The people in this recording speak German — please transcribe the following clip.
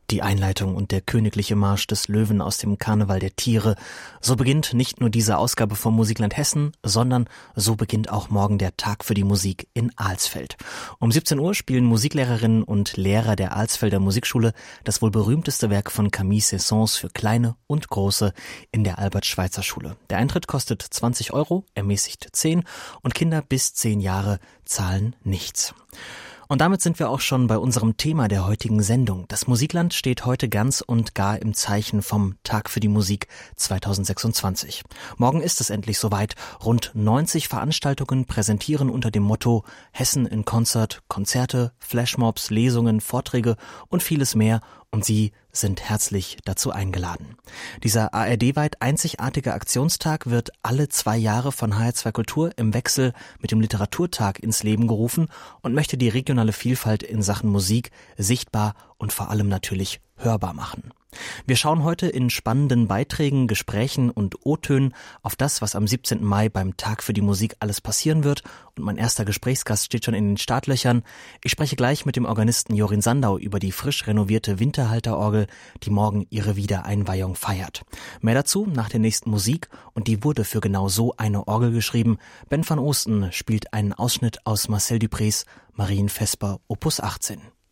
Die Einleitung und der königliche Marsch des Löwen aus dem Karneval der Tiere. So beginnt nicht nur diese Ausgabe vom Musikland Hessen, sondern so beginnt auch morgen der Tag für die Musik in Alsfeld. Um 17 Uhr spielen Musiklehrerinnen und Lehrer der Alsfelder Musikschule das wohl berühmteste Werk von Camille Saint-Saëns für Kleine und Große in der Albert-Schweitzer-Schule. Der Eintritt kostet 20 €, ermäßigt 10 und Kinder bis 10 Jahre zahlen nichts. Und damit sind wir auch schon bei unserem Thema der heutigen Sendung. Das Musikland steht heute ganz und gar im Zeichen vom Tag für die Musik 2026. Morgen ist es endlich soweit. Rund 90 Veranstaltungen präsentieren unter dem Motto Hessen in Concert Konzerte, Flashmobs, Lesungen, Vorträge und vieles mehr. Und Sie sind herzlich dazu eingeladen. Dieser ARD-weit einzigartige Aktionstag wird alle 2 Jahre von HR2 Kultur im Wechsel mit dem Literaturtag ins Leben gerufen und möchte die regionale Vielfalt in Sachen Musik sichtbar und vor allem natürlich hörbar machen. Wir schauen heute in spannenden Beiträgen, Gesprächen und O-Tönen auf das, was am 17. Mai beim Tag für die Musik alles passieren wird. Und mein erster Gesprächsgast steht schon in den Startlöchern. Ich spreche gleich mit dem Organisten Jorin Sandau über die frisch renovierte Winterhalterorgel, die morgen ihre Wiedereinweihung feiert. Mehr dazu nach der nächsten Musik, und die wurde für genau so eine Orgel geschrieben. Ben van Oosten spielt einen Ausschnitt aus Marcel Duprés Marienvesper Opus 18.